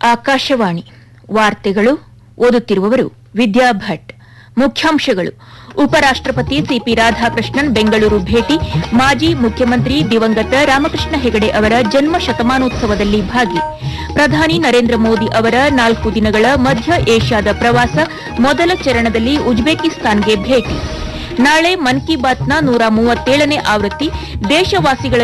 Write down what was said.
ಆಕಾಶವಾಣಿ ವಾರ್ತೆಗಳು ಓದುತ್ತಿರುವವರು ವಿದ್ಯಾ ಭಟ್. ಮುಖ್ಯಾಂಶಗಳು: ಉಪರಾಷ್ಟಪತಿ ಸಿಪಿ ರಾಧಾಕೃಷ್ಣನ್ ಬೆಂಗಳೂರು ಭೇಟಿ, ಮಾಜಿ ಮುಖ್ಯಮಂತ್ರಿ ದಿವಂಗತ ರಾಮಕೃಷ್ಣ ಹೆಗಡೆ ಅವರ ಜನ್ಮ ಶತಮಾನೋತ್ಸವದಲ್ಲಿ ಭಾಗಿ. ಪ್ರಧಾನಿ ನರೇಂದ್ರ ಮೋದಿ ಅವರ 4 ದಿನಗಳ ಮಧ್ಯ ಏಷ್ಯಾದ ಪ್ರವಾಸ, ಮೊದಲ ಚರಣದಲ್ಲಿ ಉಜ್ಬೇಕಿಸ್ತಾನ್ಗೆ ಭೇಟಿ. ನಾಳೆ ಮನ್ ಕಿ ಬಾತ್ನ 137ನೇ ಆವೃತ್ತಿ. ದೇಶವಾಸಿಗಳ